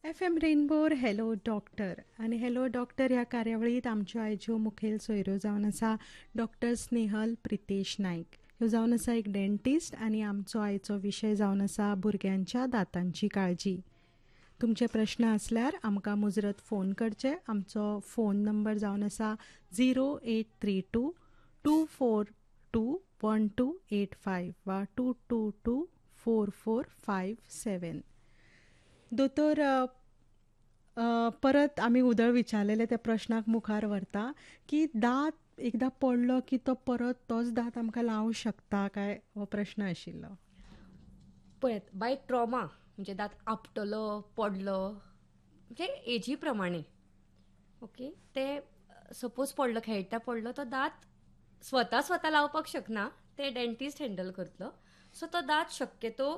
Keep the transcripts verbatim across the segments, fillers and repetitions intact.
F M रेनबोर hello doctor आनी hello doctor ह्या कार्यावळींत आमच्यो आयच्यो मुखेल सोयऱ्यो जावन आसा डॉक्टर स्नेहल प्रितेश नायक. ह्यो जावन आसा एक डेंटिस्ट आनी आमचो आयचो विशय जावन आसा भुरग्यांच्या दांतांची काळजी. तुमचे प्रश्न आसल्यार आमकां मुजरत फोन करचे. आमचो फोन नंबर जावन आसा zero eight three to to four to one two eight five वा to to to four four five सेवन. दोतोर, अ, परत आमी उदळ विचारलेले त्या प्रश्नाक मुखार व्हरता की दांत एकदां पडलो की तो परत तोच दांत आमकां लावंक शकता काय, हो प्रश्न आशिल्लो. पळयात, बाय ट्रॉमा म्हणजे दांत आपटलो, पडलो, म्हणजे एजी प्रमाणे ओके, ते सपोज पडलो, खेळटा पडलो, तो दांत स्वता स्वता लावपाक शकना, ते डेंटिस्ट हँडल करतलो. सो तो दांत शक्यतो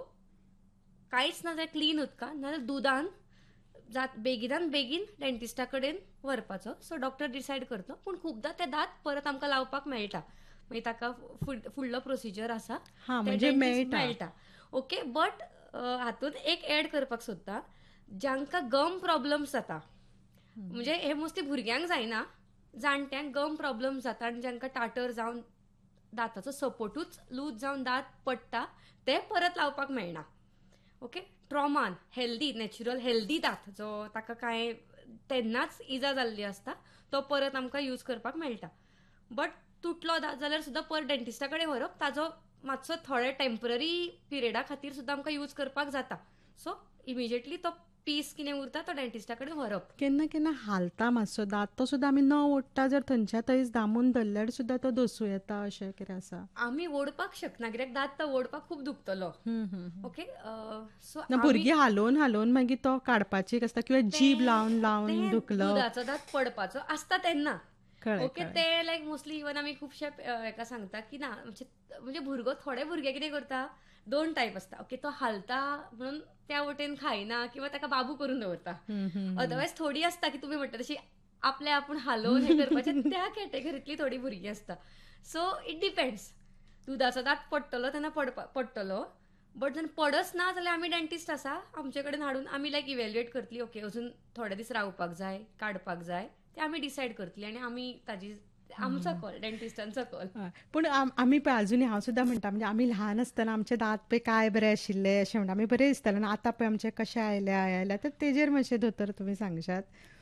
कांयच ना जाल्यार क्लीन उदकान नाजाल्यार दुदान जात बेगिनान बेगीन डेंटिस्टा कडेन व्हरपाचो. सो डॉक्टर डिसायड करतलो. पूण खुबदां ते दांत परत आमकां लावपाक मेळटा, मागीर ताका फुडलो प्रोसिजर आसा हां, ते म्हणजे डेंटिस्ट मेळटा. मेळटा. ओके, बट हातूंत एक एड करपाक सोदता, जांकां गम प्रॉब्लम्स जाता, म्हणजे हे मोस्टली भुरग्यांक जायना, जाणट्यांक गम प्रॉब्लम्स जाता आनी जांकां टाटर जावन दांताचो सपोर्टूच लूज जावन दांत पडटा, ते परत लावपाक मेळना. ओके, ट्रॉमान हेल्दी नॅचरल हेल्दी दांत जो ताका कांय तेन्नाच इजा जाल्ली आसता, तो परत आमकां यूज करपाक मेळटा. बट तुटलो दांत जाल्यार सुद्दां पर डेंटिस्टा कडेन व्हरप, ताजो मातसो थोडे टेम्पररी पिरियडा खातीर सुद्दां आमकां यूज करपाक जाता. सो इमिजिएटली तो पीस कितें उरता तो डेंटिस्टा कडेन व्हरप. केन्ना केन्ना हालता मातसो दांत, तो सुद्दां आमी न ओडटा जर थंयच्या थंयच दामून धरल्यार सुद्दां तो दसूं येता, अशें कितें आसा? आमी ओडपाक शकना, कित्याक दांत तो ओडपाक खूब दुखतलो. ओके, सो ना, भुरगीं हालोवन हालोवन मागीर तो काडपाची एक आसता, किंवा जीब लावन लावन दुखलो. दुदाचो दांत पडपाचो आसता तेन्ना. कळ्ळें, ओके, कळ्ळें. ते लायक मोस्टली इवन आमी खुबशे हेका सांगता की ना, म्हणजे म्हणजे भुरगो थोडे भुरगे कितें करता, दोन टायप आसता. ओके, तो हालता म्हणून त्या वटेन खायना किंवा ताका बाबू करून दवरता. अदरवायज थोडी आसता की तुमी म्हणटा तशी आपले आपूण हालोवन हे करपाचे, त्या कॅटेगरींतली थोडी भुरगीं आसता. So it depends. दुदाचो दांत पडटलो तेन्ना पडपा पडटलो, बट जर पडच ना जाल्यार आमी डेंटिस्ट आसा आमचे कडेन हाडून आमी लायक इवॅल्युएट करतली. ओके, अजून थोडे दीस रावपाक जाय, काडपाक जाय, ते आमी डिसायड करतली आनी आमी ताजी आमचो कॉल, डेंटिस्टांचो कॉल. पूण आमी पळय अजुनी हांव सुद्दां म्हणटा, म्हणजे आमी ल्हान आसतना आमचे दांत पळय काय बरे आशिल्ले अशें म्हणटा आमी, बरें दिसतालें. आतां पळय आमचे कशे आयल्या आयल्या तर तेजेर मातशें दोतोर तुमी सांगशात.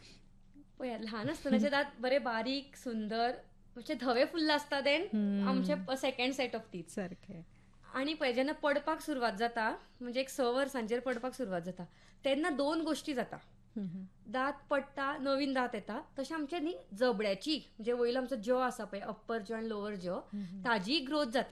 पळय, ल्हान आसतनाचे दांत बरे बारीक सुंदर, म्हणजे धवे फुल्ल आसता देन आमचे सेकंड सेट ऑफ टीथ सारकें. आणि पळय जेन्ना पडपाक सुरवात जाता, म्हणजे एक स वर्सांचेर पडपाक सुरवात जाता, तेन्ना दोन गोश्टी जाता. दांत पडटा, नवीन दांत येता, तशें आमचे न्ही जबड्याची, म्हणजे वयलो आमचो जॉ आसा पळय, अप्पर जॉ आनी लोवर जॉ, ताजी ग्रोथ जाता.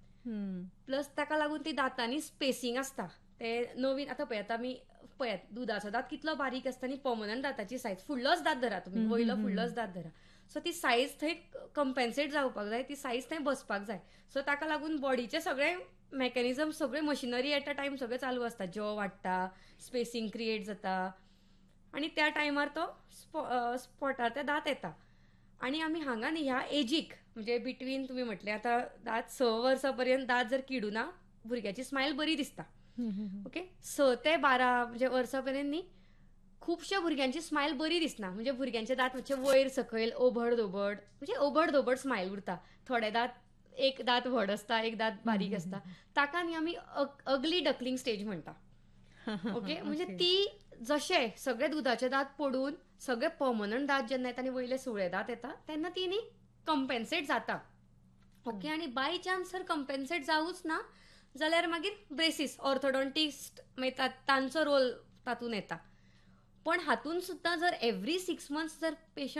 प्लस ताका लागून ती दांतांनी स्पेसिंग आसता. ते नवीन आतां पळय, आतां आमी पळयात, दुदाचो दांत कितलो बारीक आसता आनी पर्मनंट दांताची सायज, फुडलोच दांत धरा तुमी, वयलो फुडलोच दांत धरा. सो ती सायज थंय कंपेन्सेट जावपाक जाय, ती सायज थंय बसपाक जाय. सो ताका लागून बॉडीचे सगळे मेकॅनिझम, सगळे मशिनरी एट अ टायम सगळे चालू आसता. जॉ वाडटा, स्पेसिंग क्रिएट जाता आनी त्या टायमार तो स्पॉटार ते दांत येता. आनी आमी हांगा न्ही ह्या एजीक, म्हणजे बिटवीन तुमी म्हटलें आतां दांत स वर्सां पर्यंत दांत जर किडूना, भुरग्याची स्मायल बरी दिसता. ओके, स ते बारा म्हणजे वर्सां पर्यंत न्ही खुबश्या भुरग्यांची स्मायल बरी दिसना, म्हणजे भुरग्यांचे दांत मातशे वयर सकयल ओबड धोबड, म्हणजे ओबड धोबड स्मायल उरता. थोडे दांत एक दांत व्हड आसता, एक दांत बारीक आसता, ताका न्ही आमी अगली डकलिंग स्टेज म्हणटा. ओके, म्हणजे ती जशे सगळे दुदाचे दांत पडून सगळे पर्मनंट दांत जेन्ना येता आनी वयले सुळे दांत येता, तेन्ना ती न्ही कंपेन्सेट जाता. ओके, आनी बाय चान्स जर कंपेन्सेट जावूच ना जाल्यार मागीर ब्रेसीस, ऑर्थोडॉन्टिस्ट मागीर तांचो रोल तातूंत येता. पण हातून सुद्दां जर एवरी सिक्स मंथ्स जर पेशंट